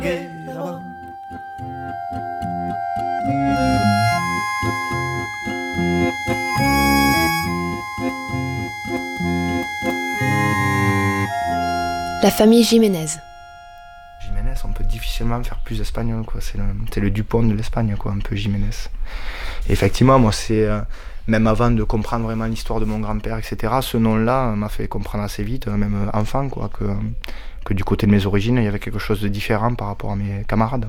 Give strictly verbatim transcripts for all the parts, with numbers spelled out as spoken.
La famille Jiménez. Jiménez, on peut difficilement faire plus espagnol, quoi. C'est le, c'est le Dupont de l'Espagne, quoi, un peu Jiménez. Et effectivement, moi, c'est euh, même avant de comprendre vraiment l'histoire de mon grand-père, et cetera. Ce nom-là m'a fait comprendre assez vite, même enfant, quoi, que que du côté de mes origines, il y avait quelque chose de différent par rapport à mes camarades.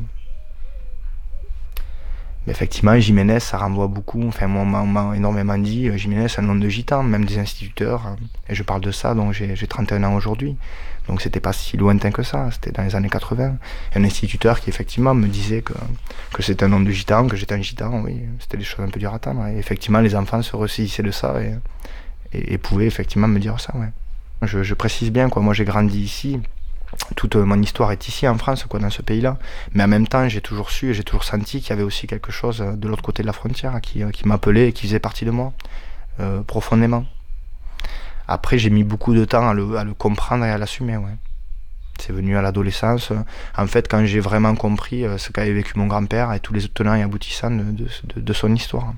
Mais effectivement, Jiménez, ça renvoie beaucoup. Enfin, moi, on m'a énormément dit, Jiménez, c'est un nom de gitan, même des instituteurs. Et je parle de ça, donc j'ai, j'ai trente et un ans aujourd'hui. Donc c'était pas si lointain que ça, c'était dans les années quatre-vingts. Et un instituteur qui, effectivement, me disait que, que c'était un nom de gitan, que j'étais un gitan, oui. C'était des choses un peu dures à attendre. Et effectivement, les enfants se ressaisissaient de ça et, et, et pouvaient effectivement me dire ça, ouais. Je, je précise bien, quoi. Moi, j'ai grandi ici. Toute mon histoire est ici en France, quoi, dans ce pays-là. Mais en même temps, j'ai toujours su et j'ai toujours senti qu'il y avait aussi quelque chose de l'autre côté de la frontière qui, qui m'appelait et qui faisait partie de moi, euh, profondément. Après, j'ai mis beaucoup de temps à le, à le comprendre et à l'assumer, ouais. C'est venu à l'adolescence, en fait, quand j'ai vraiment compris ce qu'avait vécu mon grand-père et tous les tenants et aboutissants de, de, de, de son histoire.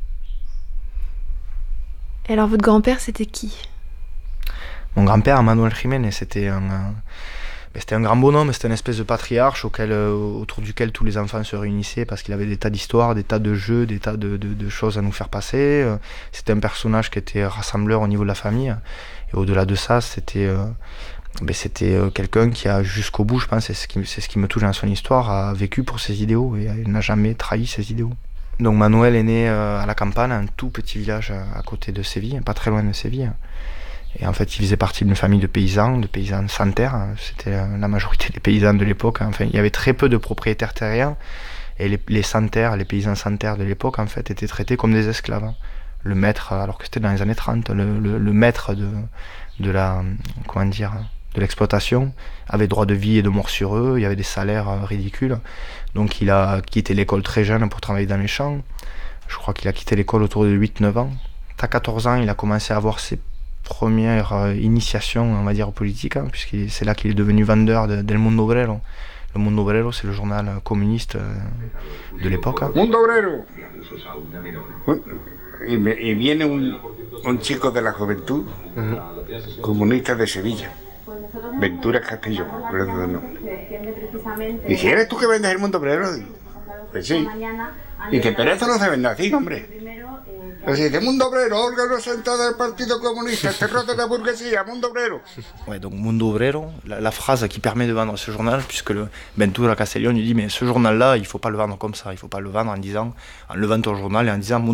Et alors, votre grand-père, c'était qui ? Mon grand-père, Manuel Jiménez, c'était un... un C'était un grand bonhomme, c'était une espèce de patriarche auquel, euh, autour duquel tous les enfants se réunissaient parce qu'il avait des tas d'histoires, des tas de jeux, des tas de, de, de choses à nous faire passer. C'était un personnage qui était rassembleur au niveau de la famille. Et au-delà de ça, c'était, euh, ben c'était quelqu'un qui a jusqu'au bout, je pense, c'est ce qui, c'est ce qui me touche dans son histoire, a vécu pour ses idéaux et il n'a jamais trahi ses idéaux. Donc Manuel est né euh, à la campagne, un tout petit village à, à côté de Séville, pas très loin de Séville. Et en fait, il faisait partie d'une famille de paysans, de paysans sans terre. C'était la majorité des paysans de l'époque. Enfin, il y avait très peu de propriétaires terriens. Et les, les sans terre, les paysans sans terre de l'époque, en fait, étaient traités comme des esclaves. Le maître, alors que c'était dans les années trente, le, le, le maître de, de la, comment dire, de l'exploitation avait droit de vie et de mort sur eux. Il y avait des salaires ridicules. Donc, il a quitté l'école très jeune pour travailler dans les champs. Je crois qu'il a quitté l'école autour de huit neuf ans. À quatorze ans, il a commencé à avoir ses première euh, initiation, on va dire, politique, hein, puisque c'est là qu'il est devenu vendeur de, del Mundo Obrero. Le Mundo Obrero, c'est le journal communiste euh, de l'époque. Hein. Mundo Obrero. Y, me, y viene un, un chico de la juventud, uh-huh. comunista de Sevilla, Ventura Castillo, recuerdo el nombre. Dice, ¿eres tú que vendes el Mundo Obrero? Pues sí. Dice, pero esto no se vende así, hombre. Dice, Mundo Obrero, órgano central del Partido Comunista, terror de la burguesía, Mundo Obrero. Ouais, donc Mundo Obrero, la, la phrase qui permet de vendre ce journal, puisque le Ventura Castellón lui dit, mais ce journal-là, il ne faut pas le vendre comme ça, il ne faut pas le vendre en disant, en levant ton journal et en disant